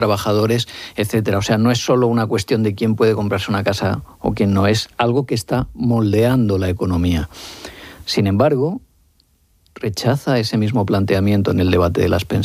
trabajadores, etcétera. O sea, no es solo una cuestión de quién puede comprarse una casa o quién no, es algo que está moldeando la economía. Sin embargo, rechaza ese mismo planteamiento en el debate de las pensiones.